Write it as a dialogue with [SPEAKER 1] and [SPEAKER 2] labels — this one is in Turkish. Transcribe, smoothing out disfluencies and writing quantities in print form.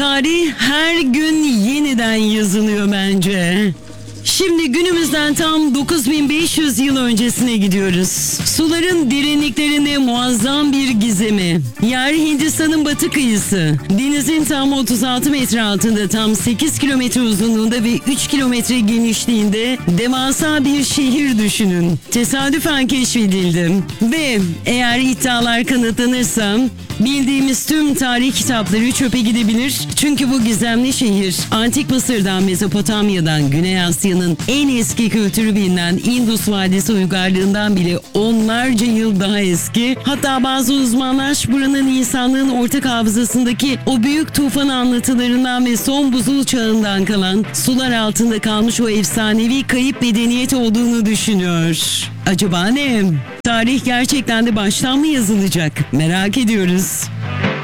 [SPEAKER 1] Tarih her gün yeniden yazılıyor bence. Şimdi günümüzden tam 9500 yıl öncesine gidiyoruz. Suların derinliklerinde muazzam bir gizemi. Yer Hindistan'ın batı kıyısı. Denizin tam 36 metre altında, tam 8 kilometre uzunluğunda ve 3 kilometre genişliğinde devasa bir şehir düşünün. Tesadüfen keşfedildi. Ve eğer iddialar kanıtlanırsa bildiğimiz tüm tarih kitapları çöpe gidebilir. Çünkü bu gizemli şehir Antik Mısır'dan, Mezopotamya'dan, Güney Asya'nın en eski kültürü bilinen Indus Vadisi uygarlığından bile onlarca yıl daha eski. Hatta bazı uzmanlar buranın insanlığın ortak hafızasındaki o büyük tufan anlatılarından ve son buzul çağından kalan sular altında kalmış o efsanevi kayıp medeniyet olduğunu düşünüyor. Acaba ne? Tarih gerçekten de baştan mı yazılacak? Merak ediyoruz.